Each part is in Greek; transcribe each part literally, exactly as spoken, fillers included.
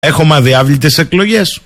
Έχουμε αδιάβλητες εκλογές?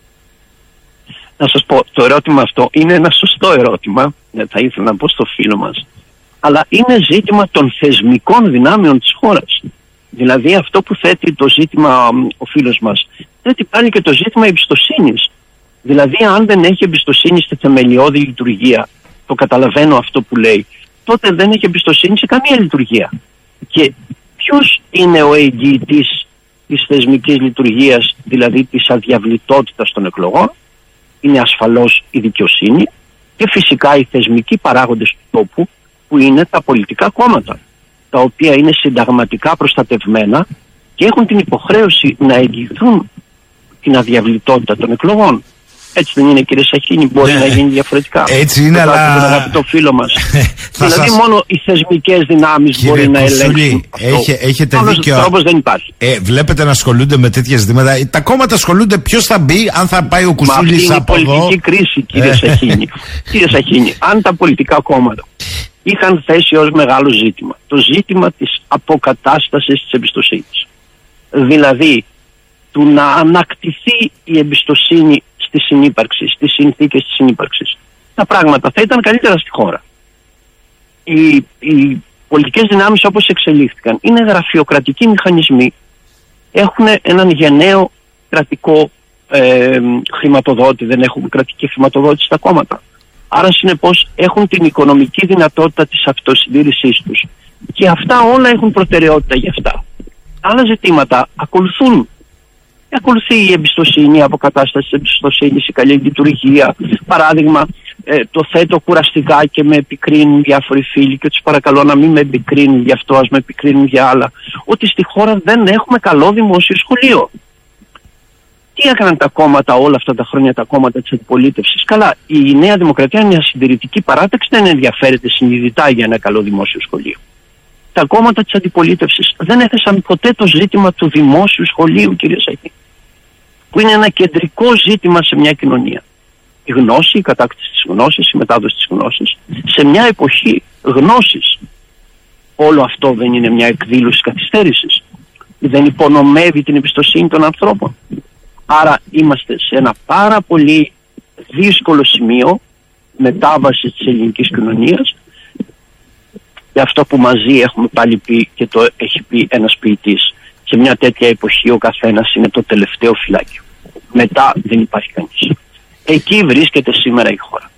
Να σας πω, το ερώτημα αυτό είναι ένα σωστό ερώτημα, θα ήθελα να πω στο φίλο μας, αλλά είναι ζήτημα των θεσμικών δυνάμεων της χώρας. Δηλαδή αυτό που θέτει το ζήτημα ο φίλος μας, θέτει πάλι και το ζήτημα εμπιστοσύνης. Δηλαδή αν δεν έχει εμπιστοσύνη στη θεμελιώδη λειτουργία, το καταλαβαίνω αυτό που λέει, τότε δεν έχει εμπιστοσύνη σε καμία λειτουργία. Και ποιος είναι ο εγγυητής της θεσμικής λειτουργίας, δηλαδή της αδιαβλητότητας των εκλογών? Είναι ασφαλώς η δικαιοσύνη και φυσικά οι θεσμικοί παράγοντες του τόπου, που είναι τα πολιτικά κόμματα, τα οποία είναι συνταγματικά προστατευμένα και έχουν την υποχρέωση να εγγυηθούν την αδιαβλητότητα των εκλογών. Έτσι δεν είναι, κύριε Σαχίνη? Μπορεί ναι, να γίνει διαφορετικά? Έτσι είναι, το αλλά... τον αγαπητό φίλο μας. Δηλαδή σας... μόνο οι θεσμικές δυνάμεις κύριε μπορεί να ελέγξουν Έχε, έχετε Άλλος δίκιο. τρόπος δεν υπάρχει. Ε, βλέπετε να ασχολούνται με τέτοια ζητήματα. Τα κόμματα ασχολούνται ποιος θα μπει, αν θα πάει ο Κουσούλης από εδώ. Αυτή είναι η πολιτική κρίση, κύριε Σαχίνη. Κύριε Σαχίνη, αν τα πολιτικά κόμματα είχαν θέσει ως μεγάλο ζήτημα το ζήτημα της αποκατάστασης της εμπιστοσύνης, δηλαδή του να ανακτηθεί η εμπιστοσύνη στη συνύπαρξη, στις συνθήκες της συνύπαρξης, τα πράγματα θα ήταν καλύτερα στη χώρα. Οι, οι πολιτικές δυνάμεις όπως εξελίχθηκαν είναι γραφειοκρατικοί μηχανισμοί, έχουν έναν γενναίο κρατικό ε, χρηματοδότη, δεν έχουν κρατική χρηματοδότηση στα κόμματα. Άρα συνεπώς έχουν την οικονομική δυνατότητα της αυτοσυντήρησής τους. Και αυτά όλα έχουν προτεραιότητα για αυτά. Άλλα ζητήματα ακολουθούν. Ακολουθεί η εμπιστοσύνη, η αποκατάσταση της εμπιστοσύνης, η καλή λειτουργία. Παράδειγμα, ε, το θέτω κουραστικά και με επικρίνουν διάφοροι φίλοι και τους παρακαλώ να μην με επικρίνουν για αυτό, ας με επικρίνουν για άλλα. Ότι στη χώρα δεν έχουμε καλό δημόσιο σχολείο. Τι έκαναν τα κόμματα όλα αυτά τα χρόνια, τα κόμματα της αντιπολίτευσης? Καλά, η Νέα Δημοκρατία είναι μια συντηρητική παράταξη, δεν ενδιαφέρεται συνειδητά για ένα καλό δημόσιο σχολείο. Τα κόμματα της αντιπολίτευσης δεν έθεσαν ποτέ το ζήτημα του δημόσιου σχολείου, κύριε Σαχίνη, που είναι ένα κεντρικό ζήτημα σε μια κοινωνία. Η γνώση, η κατάκτηση της γνώσης, η μετάδοση της γνώσης, σε μια εποχή γνώσης. Όλο αυτό δεν είναι μια εκδήλωση καθυστέρησης? Δεν υπονομεύει την εμπιστοσύνη των ανθρώπων? Άρα είμαστε σε ένα πάρα πολύ δύσκολο σημείο μετάβασης της ελληνικής κοινωνίας, και αυτό που μαζί έχουμε πάλι πει και το έχει πει ένας ποιητής, σε μια τέτοια εποχή ο καθένας είναι το τελευταίο φυλάκιο. Μετά δεν υπάρχει κανείς. Εκεί βρίσκεται σήμερα η χώρα.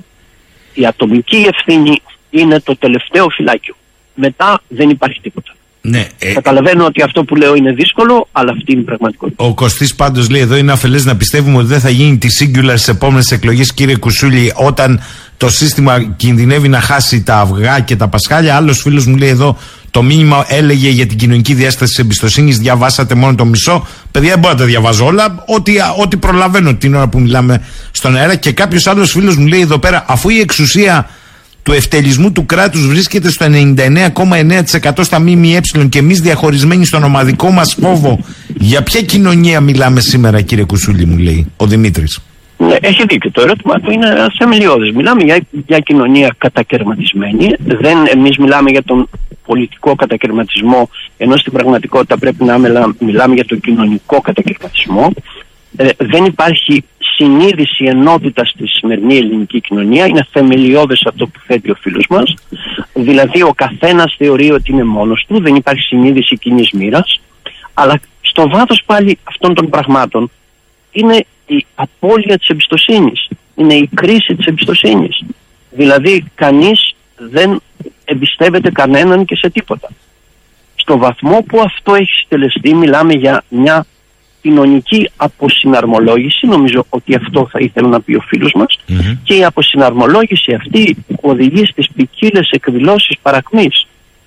Η ατομική ευθύνη είναι το τελευταίο φυλάκιο. Μετά δεν υπάρχει τίποτα. Ναι, ε... Καταλαβαίνω ότι αυτό που λέω είναι δύσκολο, αλλά αυτή είναι η πραγματικότητα. Ο Κωστής πάντως λέει εδώ, είναι αφελές να πιστεύουμε ότι δεν θα γίνει τη singular στις επόμενες εκλογές, κύριε Κουσούλη, όταν το σύστημα κινδυνεύει να χάσει τα αυγά και τα πασχάλια. Άλλος φίλος μου λέει εδώ, το μήνυμα έλεγε για την κοινωνική διάσταση της εμπιστοσύνης, διαβάσατε μόνο το μισό. Παιδιά, δεν μπορώ να τα διαβάζω όλα, ό,τι, ό,τι προλαβαίνω την ώρα που μιλάμε στον αέρα. Και κάποιος άλλος φίλος μου λέει εδώ πέρα, αφού η εξουσία του ευτελισμού του κράτους βρίσκεται στο ενενήντα εννέα κόμμα εννέα τοις εκατό στα ΜΜΕ και εμείς διαχωρισμένοι στον ομαδικό μας φόβο, για ποια κοινωνία μιλάμε σήμερα, κύριε Κουσούλη, μου λέει ο Δημήτρης? Ναι, έχει δίκιο. Το ερώτημα του είναι θεμελιώδες. Μιλάμε για μια κοινωνία κατακαιρματισμένη. Δεν, εμείς μιλάμε για τον πολιτικό κατακαιρματισμό, ενώ στην πραγματικότητα πρέπει να μιλάμε για τον κοινωνικό κατακαιρματισμό. Ε, δεν υπάρχει συνείδηση ενότητα στη σημερινή ελληνική κοινωνία. Είναι θεμελιώδες αυτό που θέτει ο φίλος μας. Δηλαδή ο καθένας θεωρεί ότι είναι μόνος του, δεν υπάρχει συνείδηση κοινής μοίρας. Αλλά στο βάθος πάλι αυτών των πραγμάτων είναι η απώλεια της εμπιστοσύνης, είναι η κρίση της εμπιστοσύνης. Δηλαδή κανείς δεν εμπιστεύεται κανέναν και σε τίποτα. Στο βαθμό που αυτό έχει συντελεστεί, μιλάμε για μια κοινωνική αποσυναρμολόγηση, νομίζω ότι αυτό θα ήθελα να πει ο φίλος μας, mm-hmm. και η αποσυναρμολόγηση αυτή οδηγεί στις ποικίλες εκδηλώσεις παρακμής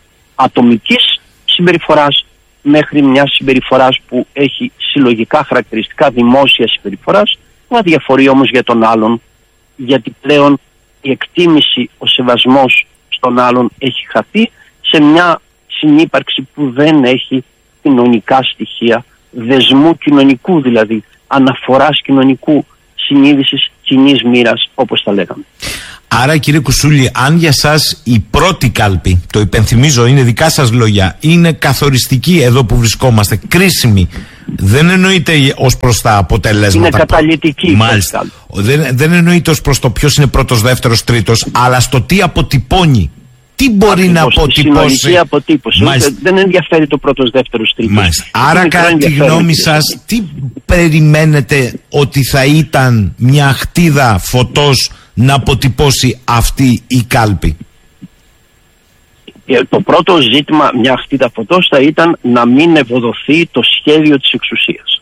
ατομικής συμπεριφοράς μέχρι μια συμπεριφοράς που έχει συλλογικά χαρακτηριστικά δημόσια συμπεριφοράς, που αδιαφορεί όμως για τον άλλον, γιατί πλέον η εκτίμηση, ο σεβασμός στον άλλον έχει χαθεί σε μια συνύπαρξη που δεν έχει κοινωνικά στοιχεία, δεσμού κοινωνικού δηλαδή, αναφοράς κοινωνικού, συνείδησης κοινής μοίρας, όπως τα λέγαμε. Άρα, κύριε Κουσούλη, αν για σας η πρώτη κάλπη, το υπενθυμίζω, είναι δικά σας λόγια, είναι καθοριστική εδώ που βρισκόμαστε, κρίσιμη, Δεν εννοείται ως προς τα αποτελέσματα. Είναι καταλυτική. Μάλιστα. Δεν, δεν εννοείται ως προς το ποιος είναι πρώτος, δεύτερος, τρίτος, αλλά στο τι αποτυπώνει. Τι μπορεί Ακριβώς, να αποτυπώσει. Συνολική αποτύπωση. Δεν ενδιαφέρει το πρώτος, δεύτερος, τρίτος. Μάλιστα. Άρα κατά τη γνώμη σας, τι περιμένετε ότι θα ήταν μια χτίδα φωτός να αποτυπώσει αυτή η κάλπη? Το πρώτο ζήτημα, μια χτίδα φωτός, θα ήταν να μην ευοδοθεί το σχέδιο της εξουσίας.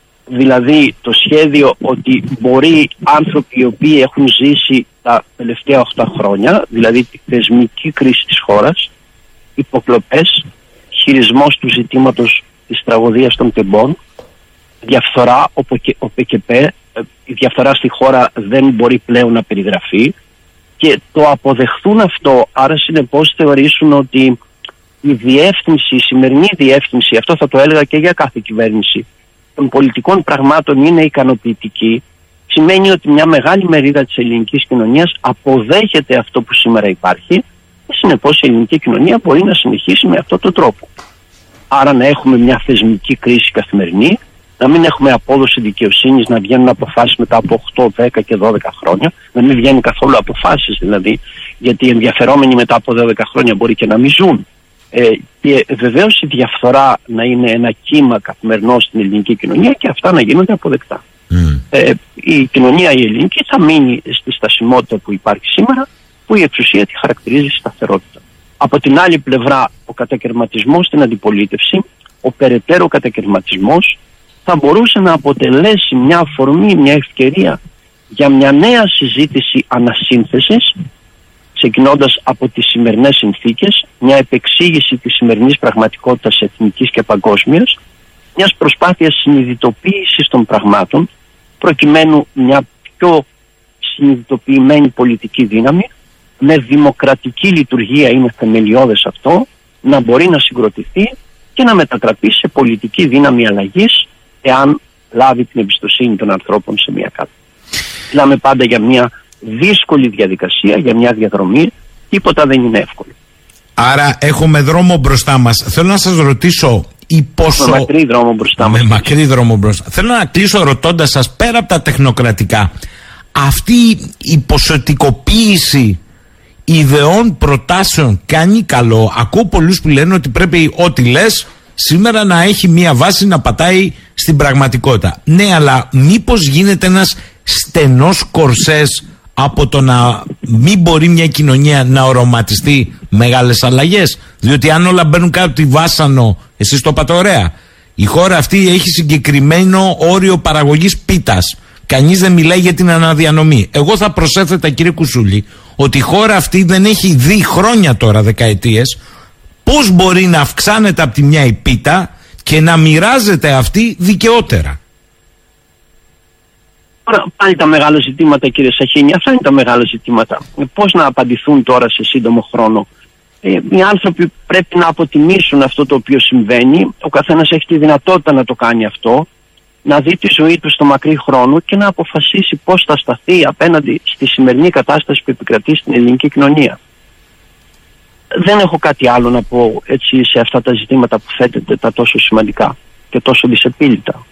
Δηλαδή το σχέδιο ότι μπορεί άνθρωποι οι οποίοι έχουν ζήσει τα τελευταία οχτώ χρόνια, δηλαδή τη θεσμική κρίση της χώρας, υποκλοπές, χειρισμός του ζητήματος της τραγωδίας των τεμπών, διαφθορά, ο ΠΚΠ, η διαφθορά στη χώρα δεν μπορεί πλέον να περιγραφεί, και το αποδεχθούν αυτό, άρα συνεπώς θεωρήσουν ότι η διεύθυνση, η σημερινή διεύθυνση, αυτό θα το έλεγα και για κάθε κυβέρνηση, των πολιτικών πραγμάτων είναι ικανοποιητική, σημαίνει ότι μια μεγάλη μερίδα της ελληνικής κοινωνίας αποδέχεται αυτό που σήμερα υπάρχει και συνεπώς η ελληνική κοινωνία μπορεί να συνεχίσει με αυτόν τον τρόπο. Άρα να έχουμε μια θεσμική κρίση καθημερινή, να μην έχουμε απόδοση δικαιοσύνης, να βγαίνουν αποφάσεις μετά από οκτώ, δέκα και δώδεκα χρόνια, να μην βγαίνουν καθόλου αποφάσεις δηλαδή, γιατί οι ενδιαφερόμενοι μετά από δώδεκα χρόνια μπορεί και να μην ζουν. Ε, και βεβαίως η διαφθορά να είναι ένα κύμα καθημερινό στην ελληνική κοινωνία και αυτά να γίνονται αποδεκτά. Mm. Ε, η κοινωνία η ελληνική θα μείνει στη στασιμότητα που υπάρχει σήμερα, που η εξουσία τη χαρακτηρίζει σταθερότητα. Από την άλλη πλευρά, ο κατακαιρματισμός στην αντιπολίτευση, ο περαιτέρω κατακαιρματισμός, θα μπορούσε να αποτελέσει μια αφορμή, μια ευκαιρία για μια νέα συζήτηση ανασύνθεσης, ξεκινώντας από τις σημερινές συνθήκες, μια επεξήγηση της σημερινής πραγματικότητας εθνικής και παγκόσμιας, μιας προσπάθειας συνειδητοποίησης των πραγμάτων, προκειμένου μια πιο συνειδητοποιημένη πολιτική δύναμη, με δημοκρατική λειτουργία, είναι θεμελιώδες αυτό, να μπορεί να συγκροτηθεί και να μετατραπεί σε πολιτική δύναμη αλλαγής, εάν λάβει την εμπιστοσύνη των ανθρώπων σε μια κάλπη. Μιλάμε πάντα για μια δύσκολη διαδικασία, για μια διαδρομή, τίποτα δεν είναι εύκολο. Άρα έχουμε δρόμο μπροστά μας. Θέλω να σας ρωτήσω η πόσο... Με μακρύ δρόμο μπροστά μας. Με μακρύ δρόμο μπροστά. Θέλω να κλείσω ρωτώντας σας, πέρα από τα τεχνοκρατικά, αυτή η ποσοτικοποίηση ιδεών, προτάσεων κάνει καλό? Ακούω πολλούς που λένε ότι πρέπει ό,τι λες σήμερα να έχει μία βάση να πατάει στην πραγματικότητα. Ναι, αλλά μήπως γίνεται ένας στενός κορσές από το να μην μπορεί μια κοινωνία να οραματιστεί μεγάλες αλλαγές? Διότι αν όλα μπαίνουν κάτω τη βάσανο, εσείς το είπατε ωραία, η χώρα αυτή έχει συγκεκριμένο όριο παραγωγής πίτας. Κανείς δεν μιλάει για την αναδιανομή. Εγώ θα προσέθετα, κύριε Κουσούλη, ότι η χώρα αυτή δεν έχει δει χρόνια τώρα, δεκαετίες, πώς μπορεί να αυξάνεται από τη μια η πίτα και να μοιράζεται αυτή δικαιότερα. Τώρα πάλι τα μεγάλα ζητήματα, κύριε Σαχίνη, αυτά είναι τα μεγάλα ζητήματα. Πώς να απαντηθούν τώρα σε σύντομο χρόνο? Ε, οι άνθρωποι πρέπει να αποτιμήσουν αυτό το οποίο συμβαίνει. Ο καθένας έχει τη δυνατότητα να το κάνει αυτό, να δει τη ζωή του στο μακρύ χρόνο και να αποφασίσει πώς θα σταθεί απέναντι στη σημερινή κατάσταση που επικρατεί στην ελληνική κοινωνία. Δεν έχω κάτι άλλο να πω έτσι σε αυτά τα ζητήματα που θέτετε, τα τόσο σημαντικά και τόσο δυσεπίλητα.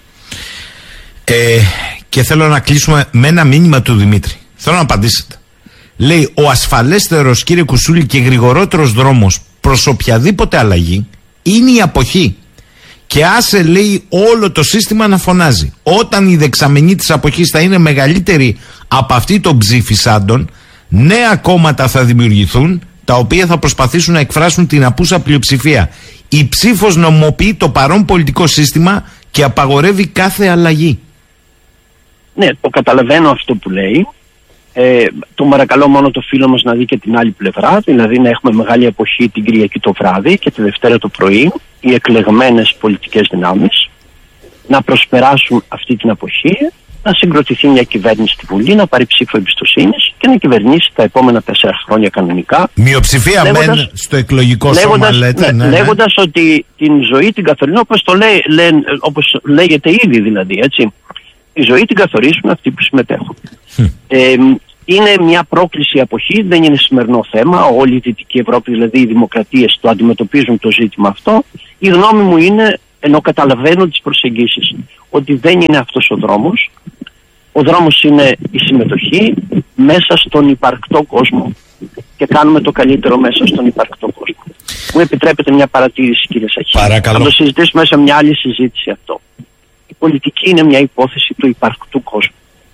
Ε, και θέλω να κλείσουμε με ένα μήνυμα του Δημήτρη. Θέλω να απαντήσετε. Λέει, ο ασφαλέστερος, κύριε Κουσούλη, και γρηγορότερος δρόμος προς οποιαδήποτε αλλαγή είναι η αποχή. Και άσε, λέει, όλο το σύστημα να φωνάζει. Όταν η δεξαμενή της αποχής θα είναι μεγαλύτερη από αυτή των ψήφισάντων, νέα κόμματα θα δημιουργηθούν, τα οποία θα προσπαθήσουν να εκφράσουν την απούσα πλειοψηφία. Η ψήφος νομοποιεί το παρόν πολιτικό σύστημα και απαγορεύει κάθε αλλαγή. Ναι, το καταλαβαίνω αυτό που λέει. Ε, το παρακαλώ μόνο το φίλο μας να δει και την άλλη πλευρά, δηλαδή να έχουμε μεγάλη αποχή την Κυριακή το βράδυ και τη Δευτέρα το πρωί, οι εκλεγμένες πολιτικές δυνάμεις να προσπεράσουν αυτή την αποχή, να συγκροτηθεί μια κυβέρνηση στη Βουλή, να πάρει ψήφο εμπιστοσύνης και να κυβερνήσει τα επόμενα τέσσερα χρόνια κανονικά. Μειοψηφία μεν στο εκλογικό λέγοντας, σώμα, λέτε. Ναι, ναι, λέγοντας ναι. ότι την ζωή την καθορίζουν, όπως, το λέει, λέ, όπως λέγεται ήδη δηλαδή, έτσι. Η ζωή την καθορίζουν αυτοί που συμμετέχουν. Hm. Ε, είναι μια πρόκληση αποχή, δεν είναι σημερινό θέμα. Όλη η Δυτική Ευρώπη, δηλαδή οι δημοκρατίες, το αντιμετωπίζουν το ζήτημα αυτό. Η γνώμη μου είναι ενώ καταλαβαίνω τις προσεγγίσεις, ότι δεν είναι αυτός ο δρόμος. Ο δρόμος είναι η συμμετοχή μέσα στον υπαρκτό κόσμο και κάνουμε το καλύτερο μέσα στον υπαρκτό κόσμο. Μου επιτρέπετε μια παρατήρηση, κύριε Σαχίνη? Παρακαλώ. Θα το συζητήσουμε σε μια άλλη συζήτηση αυτό. Η πολιτική είναι μια υπόθεση του υπαρκτού κόσμου.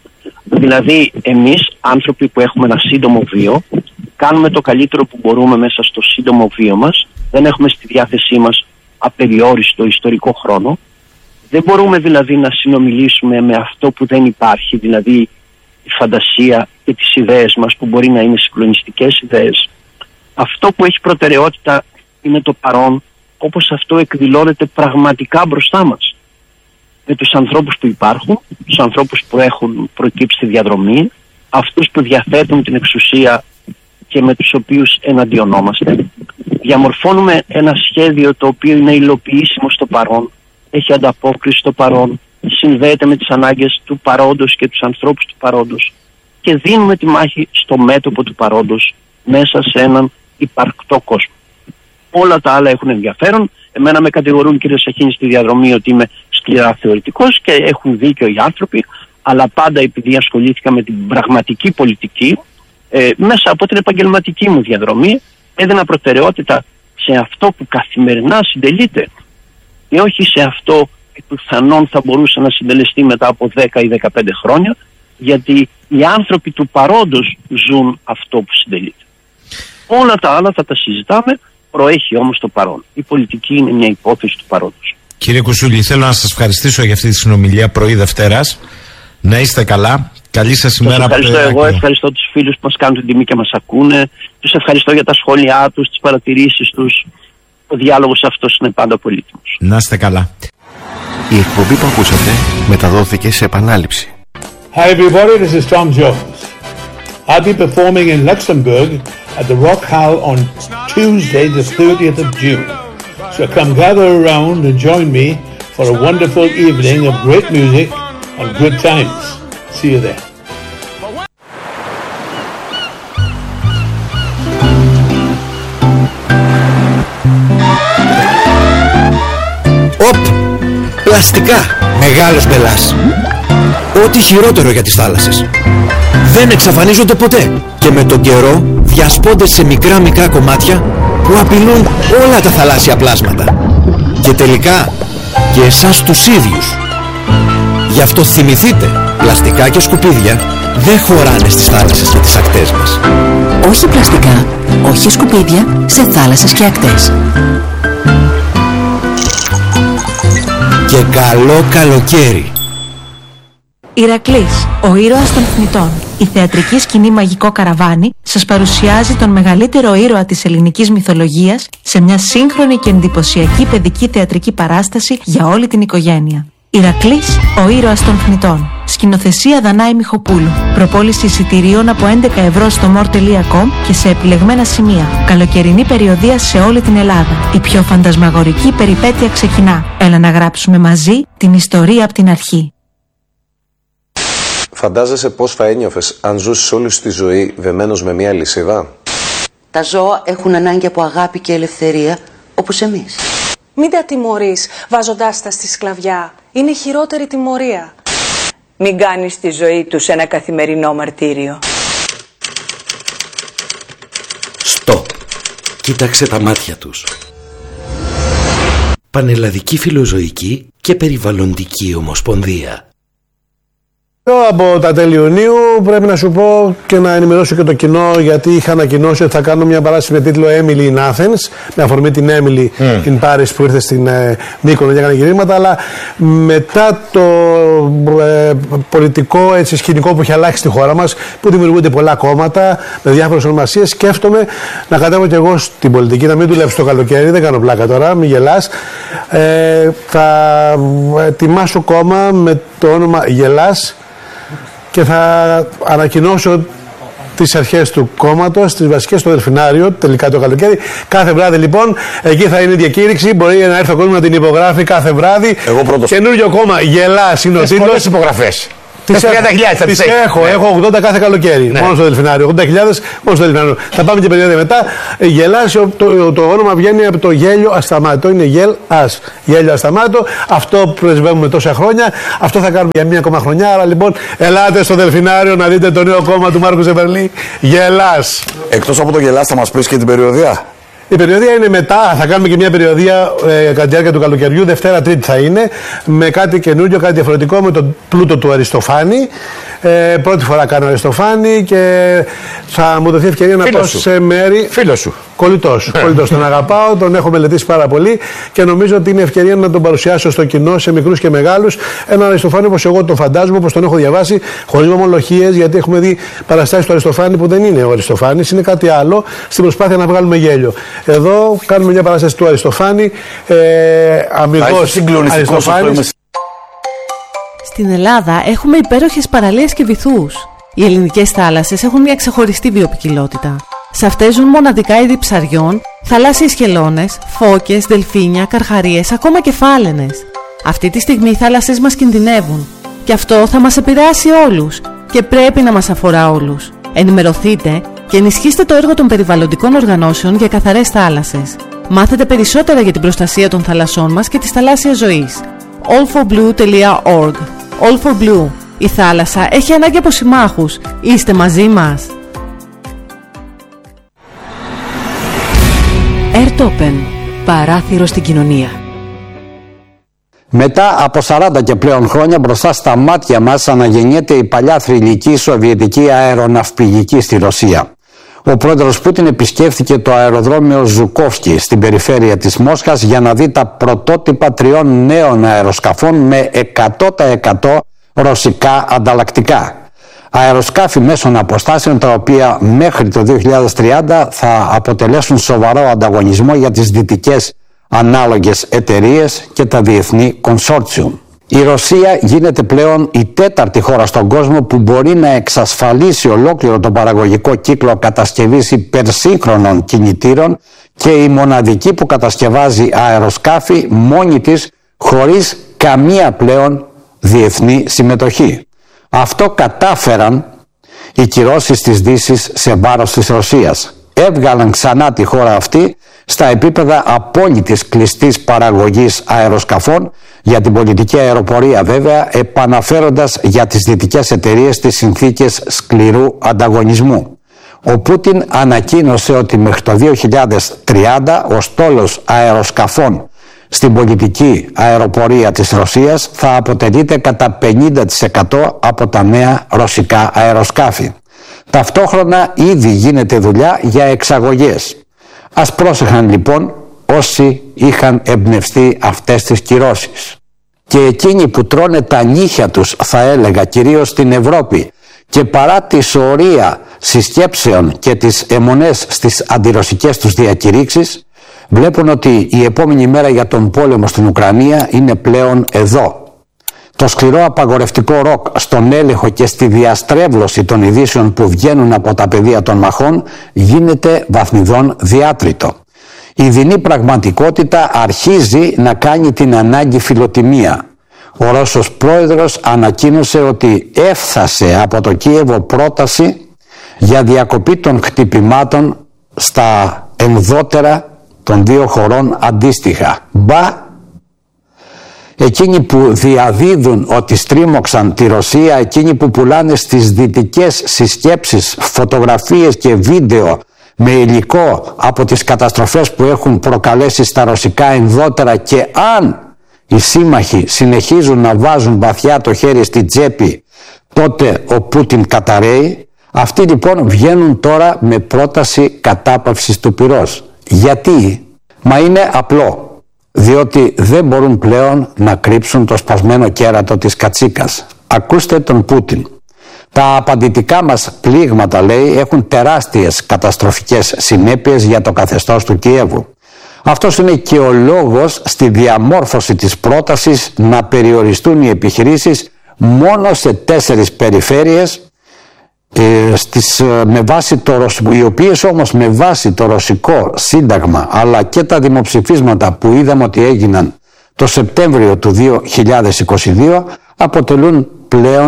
Δηλαδή εμείς, άνθρωποι που έχουμε ένα σύντομο βίο, κάνουμε το καλύτερο που μπορούμε μέσα στο σύντομο βίο μας. Δεν έχουμε στη διάθεσή μας απεριόριστο ιστορικό χρόνο. Δεν μπορούμε δηλαδή να συνομιλήσουμε με αυτό που δεν υπάρχει, δηλαδή η φαντασία και τις ιδέες μας που μπορεί να είναι συγκλονιστικές ιδέες. Αυτό που έχει προτεραιότητα είναι το παρόν, όπως αυτό εκδηλώνεται πραγματικά μπροστά μας. Με τους ανθρώπους που υπάρχουν, τους ανθρώπους που έχουν προκύψει στη διαδρομή, αυτούς που διαθέτουν την εξουσία και με τους οποίους εναντιονόμαστε. Διαμορφώνουμε ένα σχέδιο το οποίο είναι υλοποιήσιμο στο παρόν, έχει ανταπόκριση στο παρόν, συνδέεται με τις ανάγκες του παρόντος και τους ανθρώπους του παρόντος και δίνουμε τη μάχη στο μέτωπο του παρόντος μέσα σε έναν υπαρκτό κόσμο. Όλα τα άλλα έχουν ενδιαφέρον. Εμένα με κατηγορούν, κύριε Σαχίνη, στη διαδρομή ότι είμαι σκληρά θεωρητικός και έχουν δίκιο οι άνθρωποι, αλλά πάντα επειδή ασχολήθηκα με την πραγματική πολιτική, ε, μέσα από την επαγγελματική μου διαδρομή έδινα προτεραιότητα σε αυτό που καθημερινά συντελείται και όχι σε αυτό που πιθανόν θα μπορούσε να συντελεστεί μετά από δέκα ή δεκαπέντε χρόνια, γιατί οι άνθρωποι του παρόντος ζουν αυτό που συντελείται. Όλα τα άλλα θα τα συζητάμε, προέχει όμως το παρόν. Η πολιτική είναι μια υπόθεση του παρόντος. Κύριε Κουσούλη, θέλω να σας ευχαριστήσω για αυτή τη συνομιλία πρωί Δευτέρας. Να είστε καλά. Καλή σας ημέρα. Σας ευχαριστώ εγώ, ευχαριστώ τους φίλους που μας κάνουν την τιμή και μας ακούνε. Τους ευχαριστώ για τα σχόλιά τους, τις παρατηρήσεις τους. Ο διάλογος αυτός είναι πάντα πολύτιμος. Να είστε καλά. Η εκπομπή που ακούσατε μεταδόθηκε σε επανάληψη. Hi everybody, this is Tom Jones. I'll be performing in Luxembourg at the Rock Hall on Tuesday the thirtieth of June. So come gather around and join me for a wonderful evening of great music and good times. See you there. Οπ! Πλαστικά! Μεγάλος μπελάς. Ό,τι χειρότερο για τις θάλασσες. Δεν εξαφανίζονται ποτέ και με τον καιρό διασπώνται σε μικρά μικρά κομμάτια που απειλούν όλα τα θαλάσσια πλάσματα. Και τελικά και εσάς τους ίδιους. Γι' αυτό θυμηθείτε, πλαστικά και σκουπίδια δεν χωράνε στις θάλασσες και τις ακτές μας. Όχι πλαστικά, όχι σκουπίδια σε θάλασσες και ακτές. Και καλό καλοκαίρι. Ηρακλής, ο ήρωας των θνητών. Η θεατρική σκηνή Μαγικό Καραβάνι σας παρουσιάζει τον μεγαλύτερο ήρωα της ελληνικής μυθολογίας σε μια σύγχρονη και εντυπωσιακή παιδική θεατρική παράσταση για όλη την οικογένεια. Ηρακλής, ο ήρωας των θνητών. Σκηνοθεσία Δανάη Μιχοπούλου. Προπόληση εισιτηρίων από έντεκα ευρώ στο more τελεία com και σε επιλεγμένα σημεία. Καλοκαιρινή περιοδεία σε όλη την Ελλάδα. Η πιο φαντασμαγορική περιπέτεια ξεκινά. Έλα να γράψουμε μαζί την ιστορία από την αρχή. Φαντάζεσαι πώς θα ένιωθες αν ζούσες όλη σου τη ζωή δεμένος με μια λυσίδα? Τα ζώα έχουν ανάγκη από αγάπη και ελευθερία, όπως εμείς. Μην τα τιμωρείς βάζοντάς τα στη σκλαβιά. Είναι χειρότερη τιμωρία. Μην κάνεις τη ζωή τους ένα καθημερινό μαρτύριο. Στοπ. Κοίταξε τα μάτια τους. Πανελλαδική Φιλοζωική και Περιβαλλοντική Ομοσπονδία. Από τα τέλη Ιουνίου πρέπει να σου πω και να ενημερώσω και το κοινό, γιατί είχα ανακοινώσει ότι θα κάνω μια παράσταση με τίτλο Emily in Athens, με αφορμή την Emily mm. in Paris που ήρθε στην ε, Μύκονο για να κάνει γυρίσματα, αλλά μετά το ε, πολιτικό έτσι, σκηνικό που έχει αλλάξει στη χώρα μας, που δημιουργούνται πολλά κόμματα με διάφορες ονομασίες, σκέφτομαι να κατέβω κι εγώ στην πολιτική, να μην δουλέψω το καλοκαίρι, δεν κάνω πλάκα τώρα, μην γελάς. Ε, θα ετοιμάσω κόμμα με το όνομα Γελάς και θα ανακοινώσω τις αρχές του κόμματος, τις βασικές στο Δελφινάριο, τελικά το καλοκαίρι. Κάθε βράδυ λοιπόν, εκεί θα είναι η διακήρυξη. Μπορεί να έρθει ο κόσμος να την υπογράφει κάθε βράδυ. Εγώ πρώτος. Καινούριο κόμμα, Γελάς είναι ο τίτλος. Πολλές υπογραφές. Τις τριάντα χιλιάδες θα τις τις έχω, ναι. έχω ογδόντα κάθε καλοκαίρι. Ναι. Μόνο στο Δελφινάριο. ογδόντα χιλιάδες μόνο στο Δελφινάριο. Θα πάμε και περιόδια μετά. Γελάσιο, το, το όνομα βγαίνει από το γέλιο ασταμάτο. Είναι γελ ας. Γέλιο ασταμάτο. Αυτό που πρεσβεύουμε τόσα χρόνια. Αυτό θα κάνουμε για μία ακόμα χρονιά. Άρα λοιπόν, ελάτε στο Δελφινάριο να δείτε το νέο κόμμα του Μάρκου Ζεμπερλή. Γελάς. Εκτός από το γελάς, θα μας πεις και την περιοδία. Η περιοδία είναι μετά, θα κάνουμε και μια περιοδία ε, κατά τη διάρκεια του καλοκαιριού, Δευτέρα Τρίτη θα είναι, με κάτι καινούριο, κάτι διαφορετικό, με τον πλούτο του Αριστοφάνη. Ε, πρώτη φορά κάνω Αριστοφάνη και θα μου δοθεί ευκαιρία να πάω σε μέρη. Φίλος σου. Κολλητός. Κολλητός. Τον αγαπάω, τον έχω μελετήσει πάρα πολύ και νομίζω ότι είναι ευκαιρία να τον παρουσιάσω στο κοινό, σε μικρούς και μεγάλους. Έναν Αριστοφάνη όπως εγώ τον φαντάζομαι, όπως τον έχω διαβάσει, χωρίς μομολογίες, γιατί έχουμε δει παραστάσεις του Αριστοφάνη που δεν είναι ο Αριστοφάνης, είναι κάτι άλλο, στην προσπάθεια να βγάλουμε γέλιο. Εδώ κάνουμε μια παράσταση του Αριστοφάνη, ε, αμυγός Αριστοφάνης. Στην Ελλάδα έχουμε υπέροχες παραλίες και βυθούς. Οι ελληνικές θάλασσες έχουν μια ξεχωριστή βιοποικιλότητα. Σε αυτές ζουν μοναδικά είδη ψαριών, θαλάσσιες χελώνες, φώκες, δελφίνια, καρχαρίες, ακόμα και φάλαινες. Αυτή τη στιγμή οι θάλασσες μας κινδυνεύουν. Και αυτό θα μας επηρεάσει όλους και πρέπει να μας αφορά όλους. Ενημερωθείτε και ενισχύστε το έργο των περιβαλλοντικών οργανώσεων για καθαρές θάλασσες. Μάθετε περισσότερα για την προστασία των θαλασσών μας και της θαλάσσιας ζωής. all for blue τελεία org. All for Blue. Η θάλασσα έχει ανάγκη από συμμάχους. Είστε μαζί μας. Airtopen. Παράθυρο στην κοινωνία. Μετά από σαράντα και πλέον χρόνια μπροστά στα μάτια μας αναγεννιέται η παλιά θρυλική σοβιετική αεροναυπηγική στη Ρωσία. Ο πρόεδρος Πούτιν επισκέφθηκε το αεροδρόμιο Ζουκόφσκι στην περιφέρεια της Μόσχας για να δει τα πρωτότυπα τριών νέων αεροσκαφών με εκατό τοις εκατό ρωσικά ανταλλακτικά. Αεροσκάφη μέσων αποστάσεων τα οποία μέχρι το δύο χιλιάδες τριάντα θα αποτελέσουν σοβαρό ανταγωνισμό για τις δυτικές ανάλογες εταιρείες και τα διεθνή consortium. Η Ρωσία γίνεται πλέον η τέταρτη χώρα στον κόσμο που μπορεί να εξασφαλίσει ολόκληρο τον παραγωγικό κύκλο κατασκευής υπερσύγχρονων κινητήρων και η μοναδική που κατασκευάζει αεροσκάφη μόνη της χωρίς καμία πλέον διεθνή συμμετοχή. Αυτό κατάφεραν οι κυρώσεις της Δύσης σε βάρος της Ρωσίας. Έβγαλαν ξανά τη χώρα αυτή στα επίπεδα απόλυτης κλειστής παραγωγής αεροσκαφών, για την πολιτική αεροπορία βέβαια, επαναφέροντας για τις δυτικές εταιρείες τις συνθήκες σκληρού ανταγωνισμού. Ο Πούτιν ανακοίνωσε ότι μέχρι το δύο χιλιάδες τριάντα ο στόλος αεροσκαφών στην πολιτική αεροπορία της Ρωσίας θα αποτελείται κατά πενήντα τοις εκατό από τα νέα ρωσικά αεροσκάφη. Ταυτόχρονα ήδη γίνεται δουλειά για εξαγωγές. Ας πρόσεχαν λοιπόν όσοι είχαν εμπνευστεί αυτές τις κυρώσεις. Και εκείνοι που τρώνε τα νύχια τους, θα έλεγα, κυρίως στην Ευρώπη, και παρά τη σωρία συσκέψεων και τις αιμονές στις αντιρωσικές τους διακηρύξεις, βλέπουν ότι η επόμενη μέρα για τον πόλεμο στην Ουκρανία είναι πλέον εδώ. Το σκληρό απαγορευτικό ροκ στον έλεγχο και στη διαστρέβλωση των ειδήσεων που βγαίνουν από τα πεδία των μαχών γίνεται βαθμιδών διάτριτο. Η δεινή πραγματικότητα αρχίζει να κάνει την ανάγκη φιλοτιμία. Ο Ρώσος πρόεδρος ανακοίνωσε ότι έφτασε από το Κίεβο πρόταση για διακοπή των χτυπημάτων στα ενδότερα των δύο χωρών αντίστοιχα. Μπα, εκείνοι που διαδίδουν ότι στρίμωξαν τη Ρωσία, εκείνοι που πουλάνε στις δυτικές συσκέψεις φωτογραφίες και βίντεο με υλικό από τις καταστροφές που έχουν προκαλέσει στα ρωσικά ενδότερα, και αν οι σύμμαχοι συνεχίζουν να βάζουν βαθιά το χέρι στη τσέπη, τότε ο Πούτιν καταραίει. Αυτοί λοιπόν βγαίνουν τώρα με πρόταση κατάπαυσης του πυρός. Γιατί? Μα είναι απλό. Διότι δεν μπορούν πλέον να κρύψουν το σπασμένο κέρατο της κατσίκας. Ακούστε τον Πούτιν. Τα απαντητικά μας πλήγματα, λέει, έχουν τεράστιες καταστροφικές συνέπειες για το καθεστώς του Κιέβου. Αυτός είναι και ο λόγος στη διαμόρφωση της πρότασης να περιοριστούν οι επιχειρήσεις μόνο σε τέσσερις περιφέρειες, ε, στις, με βάση το, οι οποίες όμως με βάση το ρωσικό σύνταγμα αλλά και τα δημοψηφίσματα που είδαμε ότι έγιναν το Σεπτέμβριο του δύο χιλιάδες είκοσι δύο αποτελούν πλέον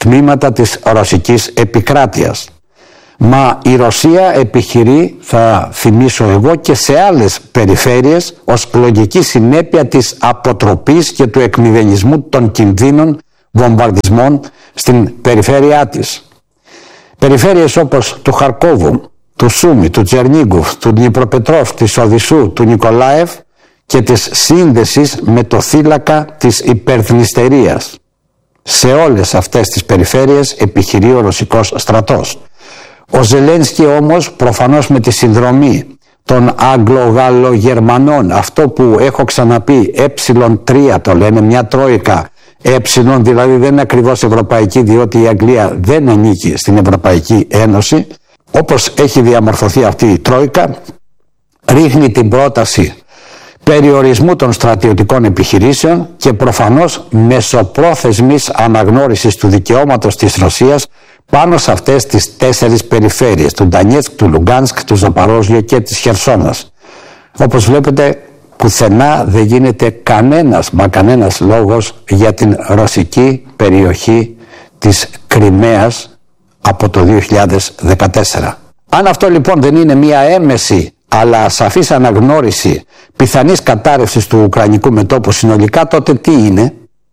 τμήματα της ρωσικής επικράτειας. Μα η Ρωσία επιχειρεί, θα θυμίσω εγώ, και σε άλλες περιφέρειες ως λογική συνέπεια της αποτροπής και του εκμηδενισμού των κινδύνων βομβαρδισμών στην περιφέρειά της. Περιφέρειες όπως του Χαρκόβου, του Σούμι, του Τσερνίγκουφ, του Ντνιπροπετρόφ, της Οδυσσού, του Νικολάευ και της σύνδεσης με το θύλακα της υπερδνηστερίας. Σε όλες αυτές τις περιφέρειες επιχειρεί ο ρωσικός στρατός. Ο Ζελένσκι όμως, προφανώς με τη συνδρομή των Αγγλο-Γαλλο-Γερμανών, αυτό που έχω ξαναπεί, ε τρία το λένε, μια τρόικα, ε δηλαδή δεν είναι ακριβώς ευρωπαϊκή, διότι η Αγγλία δεν ανήκει στην Ευρωπαϊκή Ένωση, όπως έχει διαμορφωθεί αυτή η τρόικα, ρίχνει την πρόταση περιορισμού των στρατιωτικών επιχειρήσεων και προφανώς μεσοπρόθεσμης αναγνώρισης του δικαιώματος της Ρωσίας πάνω σε αυτές τις τέσσερις περιφέρειες, του Ντανιέτσκ, του Λουγκάνσκ, του Ζαπαρόζιο και της Χερσόνας. Όπως βλέπετε, πουθενά δεν γίνεται κανένας, μα κανένας λόγος για την ρωσική περιοχή της Κριμαίας από το δύο χιλιάδες δεκατέσσερα. Αν αυτό λοιπόν δεν είναι μια έμεση αλλά σαφής αναγνώριση πιθανής κατάρρευσης του ουκρανικού μετώπου συνολικά, τότε τι είναι?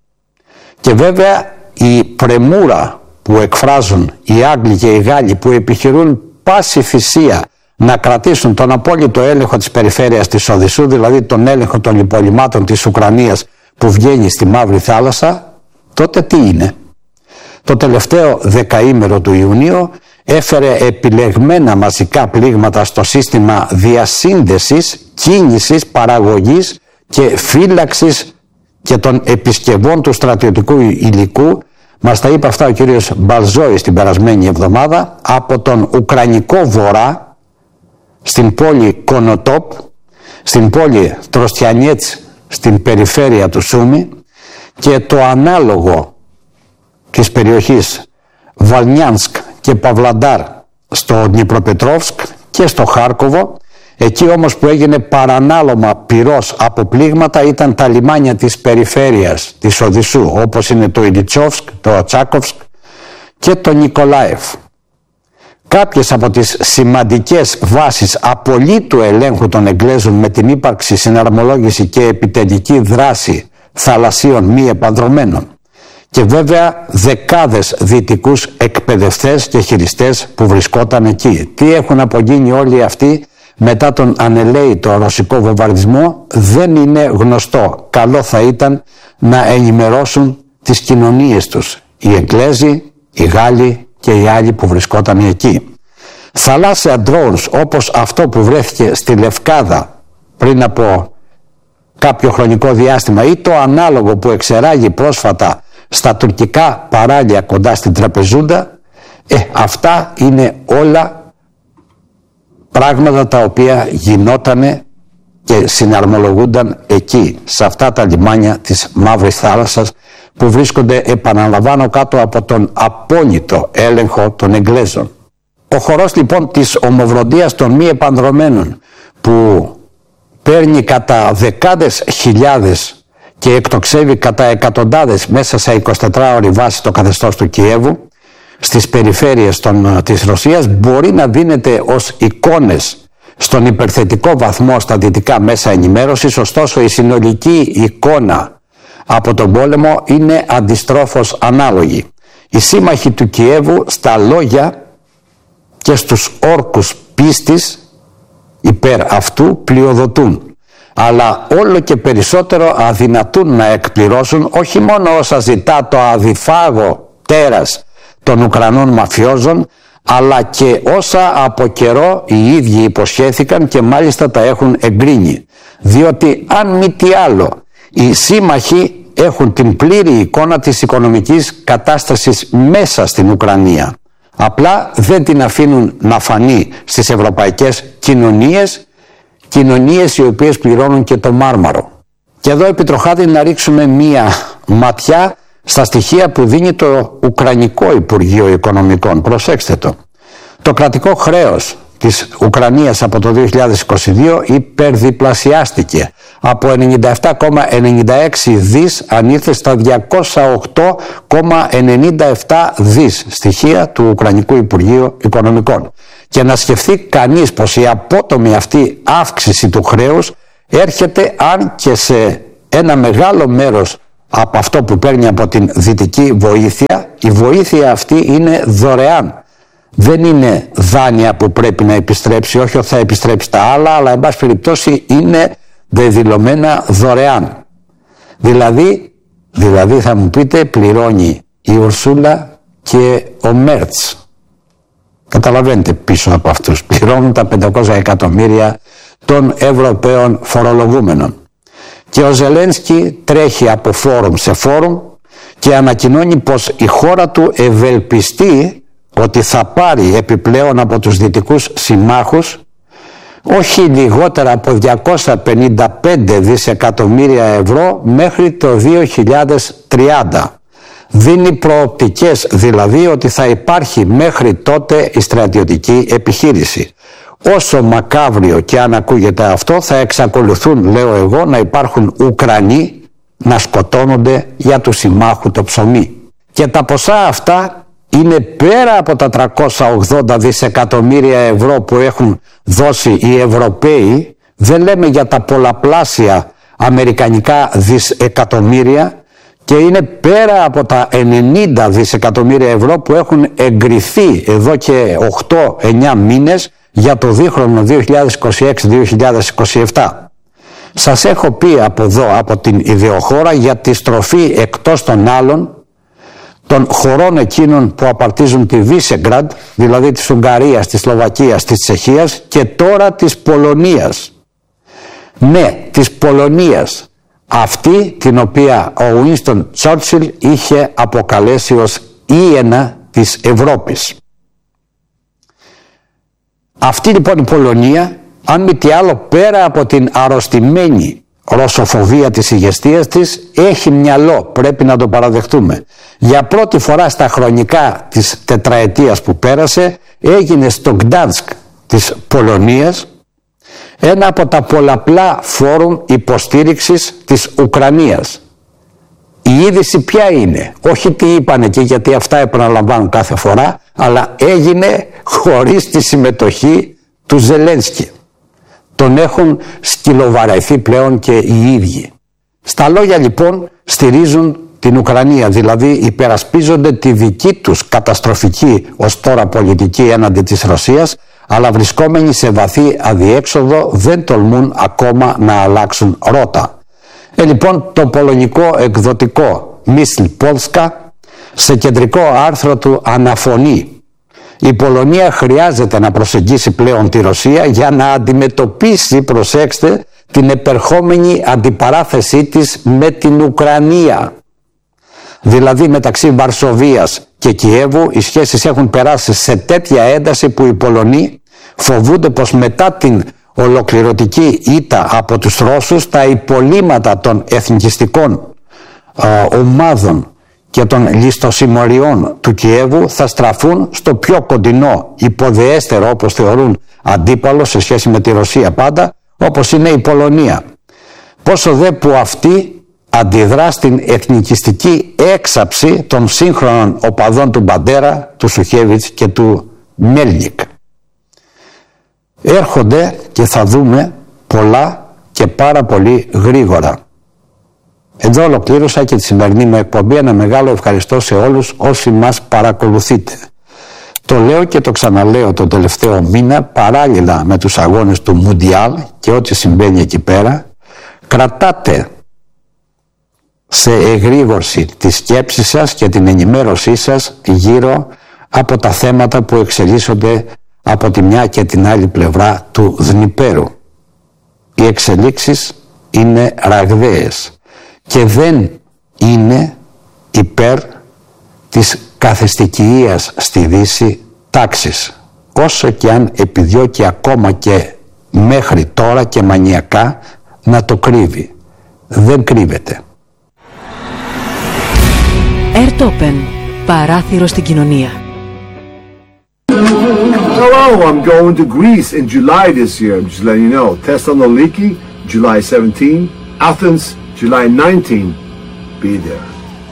Και βέβαια η πρεμούρα που εκφράζουν οι Άγγλοι και οι Γάλλοι, που επιχειρούν πάση θυσία να κρατήσουν τον απόλυτο έλεγχο της περιφέρειας της Οδυσσού, δηλαδή τον έλεγχο των υπολειμμάτων της Ουκρανίας που βγαίνει στη Μαύρη Θάλασσα, τότε τι είναι? Το τελευταίο δεκαήμερο του Ιουνίου έφερε επιλεγμένα μαζικά πλήγματα στο σύστημα διασύνδεσης, κίνησης, παραγωγής και φύλαξης και των επισκευών του στρατιωτικού υλικού. Μας τα είπε αυτά ο κύριος Μπαλζόης την περασμένη εβδομάδα, από τον Ουκρανικό Βορρά στην πόλη Κονοτόπ, στην πόλη Τροστιανιέτς στην περιφέρεια του Σούμι και το ανάλογο της περιοχής Βαλνιάνσκ και Παυλαντάρ στο Ντνιπροπετρόφσκ και στο Χάρκοβο. Εκεί όμως που έγινε παρανάλωμα πυρός από πλήγματα ήταν τα λιμάνια της περιφέρειας της Οδυσσού, όπως είναι το Ιλιτσόφσκ, το Τσάκοφσκ και το Νικολάευ. Κάποιες από τις σημαντικές βάσεις απολύτου ελέγχου των Εγγλέζων με την ύπαρξη, συναρμολόγηση και επιτελική δράση θαλασσίων μη επανδρωμένων. Και βέβαια δεκάδες δυτικούς εκπαιδευτές και χειριστές που βρισκόταν εκεί. Τι έχουν απογίνει όλοι αυτοί μετά τον ανελαίητο ρωσικό βομβαρδισμό δεν είναι γνωστό. Καλό θα ήταν να ενημερώσουν τις κοινωνίες τους οι Εγγλέζοι, οι Γάλλοι και οι άλλοι που βρισκόταν εκεί. Θαλάσσια drones όπως αυτό που βρέθηκε στη Λευκάδα πριν από κάποιο χρονικό διάστημα ή το ανάλογο που εξεράγει πρόσφατα στα τουρκικά παράλια κοντά στην Τραπεζούντα, ε, αυτά είναι όλα πράγματα τα οποία γινότανε και συναρμολογούνταν εκεί, σε αυτά τα λιμάνια της Μαύρης Θάλασσας που βρίσκονται, επαναλαμβάνω, κάτω από τον απόλυτο έλεγχο των Εγγλέζων. Ο χορός λοιπόν της ομοβροντίας των μη επανδρωμένων που παίρνει κατά δεκάδες χιλιάδες και εκτοξεύει κατά εκατοντάδες μέσα σε εικοσιτετράωρη βάση το καθεστώς του Κιέβου στις περιφέρειες των, της Ρωσίας, μπορεί να δίνεται ως εικόνες στον υπερθετικό βαθμό στα δυτικά μέσα ενημέρωσης, ωστόσο η συνολική εικόνα από τον πόλεμο είναι αντιστρόφως ανάλογη. Οι σύμμαχοι του Κιέβου στα λόγια και στους όρκους πίστης υπέρ αυτού πλειοδοτούν, αλλά όλο και περισσότερο αδυνατούν να εκπληρώσουν όχι μόνο όσα ζητά το αδιφάγο τέρας των Ουκρανών μαφιόζων, αλλά και όσα από καιρό οι ίδιοι υποσχέθηκαν και μάλιστα τα έχουν εγκρίνει. Διότι αν μη τι άλλο, οι σύμμαχοι έχουν την πλήρη εικόνα της οικονομικής κατάστασης μέσα στην Ουκρανία. Απλά δεν την αφήνουν να φανεί στις ευρωπαϊκές κοινωνίες, κοινωνίες οι οποίες πληρώνουν και το μάρμαρο. Και εδώ επιτροχάδι να ρίξουμε μία ματιά στα στοιχεία που δίνει το Ουκρανικό Υπουργείο Οικονομικών. Προσέξτε το. Το κρατικό χρέος της Ουκρανίας από το δύο χιλιάδες είκοσι δύο υπερδιπλασιάστηκε. Από ενενήντα επτά κόμμα ενενήντα έξι δις ανήρθε στα διακόσια οκτώ κόμμα ενενήντα επτά δις, στοιχεία του Ουκρανικού Υπουργείου Οικονομικών. Και να σκεφτεί κανείς πως η απότομη αυτή αύξηση του χρέους έρχεται αν και σε ένα μεγάλο μέρος από αυτό που παίρνει από την δυτική βοήθεια. Η βοήθεια αυτή είναι δωρεάν. Δεν είναι δάνεια που πρέπει να επιστρέψει, όχι ότι θα επιστρέψει τα άλλα, αλλά εν πάση περιπτώσει είναι δεδηλωμένα δωρεάν. Δηλαδή, δηλαδή θα μου πείτε, πληρώνει η Ουρσούλα και ο Μέρτς. Καταλαβαίνετε, πίσω από αυτούς πληρώνουν τα πεντακόσια εκατομμύρια των Ευρωπαίων φορολογούμενων. Και ο Ζελένσκι τρέχει από φόρουμ σε φόρουμ και ανακοινώνει πως η χώρα του ευελπιστεί ότι θα πάρει επιπλέον από τους δυτικούς συμμάχους όχι λιγότερα από διακόσια πενήντα πέντε δισεκατομμύρια ευρώ μέχρι το δύο χιλιάδες τριάντα. Δίνει προοπτικές δηλαδή ότι θα υπάρχει μέχρι τότε η στρατιωτική επιχείρηση. Όσο μακάβριο και αν ακούγεται αυτό, θα εξακολουθούν, λέω εγώ, να υπάρχουν Ουκρανοί να σκοτώνονται για του συμμάχου το ψωμί. Και τα ποσά αυτά είναι πέρα από τα τριακόσια ογδόντα δισεκατομμύρια ευρώ που έχουν δώσει οι Ευρωπαίοι. Δεν λέμε για τα πολλαπλάσια αμερικανικά δισεκατομμύρια, και είναι πέρα από τα ενενήντα δισεκατομμύρια ευρώ που έχουν εγκριθεί εδώ και οκτώ εννιά μήνες για το δίχρονο δύο χιλιάδες είκοσι έξι δύο χιλιάδες είκοσι επτά. Σας έχω πει από εδώ, από την ιδεοχώρα, για τη στροφή εκτός των άλλων των χωρών εκείνων που απαρτίζουν τη Βίσεγκραντ, δηλαδή της Ουγγαρίας, της Σλοβακίας, της Τσεχίας και τώρα της Πολωνίας. Ναι, της Πολωνίας. Αυτή την οποία ο Ουίνστον Τσόρτσιλ είχε αποκαλέσει ως Ιένα της Ευρώπης. Αυτή λοιπόν η Πολωνία, αν μη τι άλλο, πέρα από την αρρωστημένη ρωσοφοβία της ηγεστείας της, έχει μυαλό, πρέπει να το παραδεχτούμε. Για πρώτη φορά στα χρονικά της τετραετίας που πέρασε, έγινε στο Γκτάνσκ της Πολωνίας ένα από τα πολλαπλά φόρουμ υποστήριξης της Ουκρανίας. Η είδηση ποια είναι? Όχι τι είπανε και γιατί αυτά επαναλαμβάνουν κάθε φορά, αλλά έγινε χωρίς τη συμμετοχή του Ζελένσκι. Τον έχουν σκυλοβαρεθεί πλέον και οι ίδιοι. Στα λόγια λοιπόν στηρίζουν την Ουκρανία, δηλαδή υπερασπίζονται τη δική τους καταστροφική ως τώρα πολιτική έναντι της Ρωσίας, αλλά βρισκόμενοι σε βαθύ αδιέξοδο δεν τολμούν ακόμα να αλλάξουν ρότα. Ε, λοιπόν, το πολωνικό εκδοτικό Μίσλ Πόλσκα σε κεντρικό άρθρο του αναφωνεί: η Πολωνία χρειάζεται να προσεγγίσει πλέον τη Ρωσία για να αντιμετωπίσει, προσέξτε, την επερχόμενη αντιπαράθεσή της με την Ουκρανία. Δηλαδή μεταξύ Βαρσοβίας και Κιέβου οι σχέσεις έχουν περάσει σε τέτοια ένταση που οι Πολωνοί φοβούνται πως μετά την ολοκληρωτική ήττα από τους Ρώσους τα υπολείμματα των εθνικιστικών ε, ομάδων και των ληστοσημωριών του Κιέβου θα στραφούν στο πιο κοντινό, υποδεέστερο όπως θεωρούν αντίπαλο σε σχέση με τη Ρωσία πάντα, όπως είναι η Πολωνία. Πόσο δε που αυτή αντιδρά στην εθνικιστική έξαψη των σύγχρονων οπαδών του Μπαντέρα, του Σουχέβιτς και του Μέλνικ. Έρχονται και θα δούμε πολλά και πάρα πολύ γρήγορα. Εδώ ολοκλήρωσα και τη σημερινή μου εκπομπή. Ένα μεγάλο ευχαριστώ σε όλους όσοι μας παρακολουθείτε. Το λέω και το ξαναλέω το τελευταίο μήνα, παράλληλα με τους αγώνες του Μουντιάλ και ό,τι συμβαίνει εκεί πέρα, κρατάτε σε εγρήγορση τη σκέψη σας και την ενημέρωσή σας γύρω από τα θέματα που εξελίσσονται από τη μια και την άλλη πλευρά του Δνιπέρου. Οι εξελίξεις είναι ραγδαίες και δεν είναι υπέρ της καθεστικιείας στη Δύση τάξης, όσο και αν επιδιώκει ακόμα και μέχρι τώρα και μανιακά να το κρύβει. Δεν κρύβεται. Airtopen. Παράθυρο στην κοινωνία. hello, I'm going to Greece in July this year. I'm just letting you know. Thessaloniki, July seventeenth. Athens, July nineteenth. Be there.